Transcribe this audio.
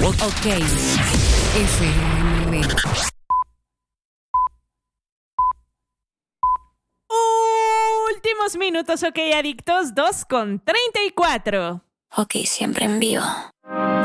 Ok. FM. Últimos minutos, ok, adictos, 2:34. Ok, siempre en vivo.